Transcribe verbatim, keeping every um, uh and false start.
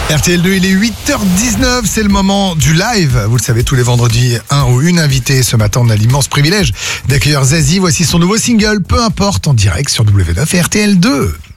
R T L deux, il est huit heures dix-neuf, c'est le moment du live. Vous le savez, tous les vendredis, un ou une invitée. Ce matin, on a l'immense privilège d'accueillir Zazie. Voici son nouveau single, Peu importe, en direct sur W neuf et R T L deux.